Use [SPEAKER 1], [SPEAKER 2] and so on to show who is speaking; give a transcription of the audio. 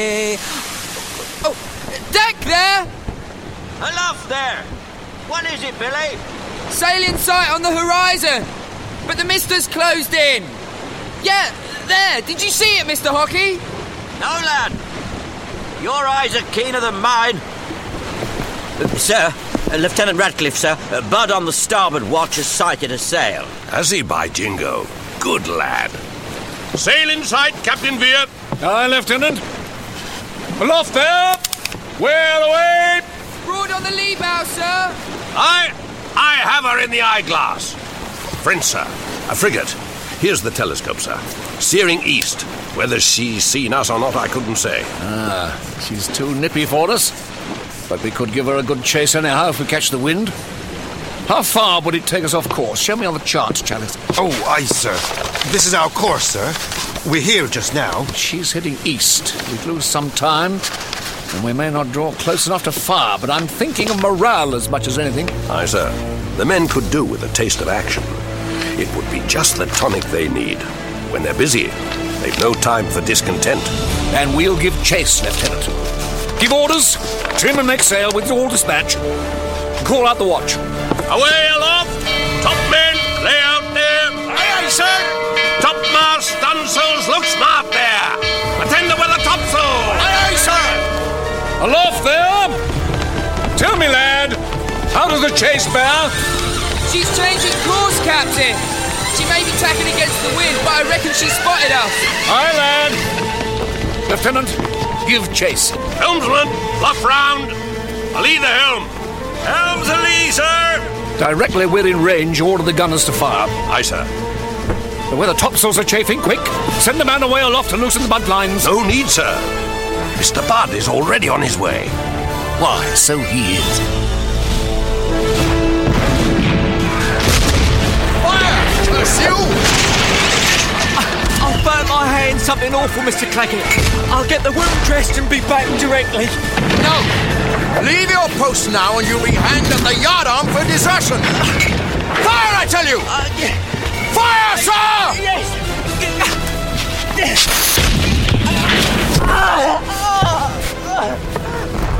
[SPEAKER 1] Oh, deck there!
[SPEAKER 2] Aloft there! What is it, Billy?
[SPEAKER 1] Sail in sight on the horizon, but the mister's closed in. Yeah, there. Did you see it, Mr. Hockey?
[SPEAKER 2] No, lad. Your eyes are keener than mine. Sir, Lieutenant Radcliffe, sir. Bud on the starboard watch has sighted a sail.
[SPEAKER 3] Has he, by jingo? Good lad. Sail in sight, Captain Veer.
[SPEAKER 4] Aye, Lieutenant. Aloft there! Whale away!
[SPEAKER 1] Broad on the lee bow, sir.
[SPEAKER 3] I have her in the eyeglass. Friend, sir. A frigate. Here's the telescope, sir. Steering east. Whether she's seen us or not, I couldn't say.
[SPEAKER 4] She's too nippy for us. But we could give her a good chase anyhow if we catch the wind. How far would it take us off course? Show me on the charts, Chalice.
[SPEAKER 5] Oh, aye, sir. This is our course, sir. We're here just now.
[SPEAKER 4] She's heading east. We'd lose some time, and we may not draw close enough to fire, but I'm thinking of morale as much as anything.
[SPEAKER 3] Aye, sir. The men could do with a taste of action. It would be just the tonic they need. When they're busy, they've no time for discontent.
[SPEAKER 4] And we'll give chase, Lieutenant. Give orders. Trim and make sail with all dispatch. Call out the watch.
[SPEAKER 3] Away aloft! Top men, lay out there! Aye, aye, sir! Topmast, stunsails, look smart there! Attend to with the topsail! Aye, aye, sir!
[SPEAKER 4] Aloft there! Tell me, lad, how does the chase bear?
[SPEAKER 1] She's changing course, Captain. She may be tacking against the wind, but I reckon she spotted us.
[SPEAKER 4] Aye, lad. Lieutenant, give chase.
[SPEAKER 3] Helmsman, luff round! Alee the helm! Helm's alee, sir!
[SPEAKER 4] Directly we're in range, order the gunners to fire.
[SPEAKER 3] Aye, sir.
[SPEAKER 4] But where the topsails are chafing, quick! Send a man away aloft to loosen the buntlines.
[SPEAKER 3] No need, sir. Mr. Budd is already on his way.
[SPEAKER 4] Why, so he is.
[SPEAKER 5] Fire! Curse you!
[SPEAKER 6] I've burnt my hand something awful, Mr. Claggett. I'll get the wound dressed and be back directly.
[SPEAKER 5] No! Leave your post now and you'll be hanged at the yardarm for desertion! Fire, I tell you!
[SPEAKER 6] Yeah.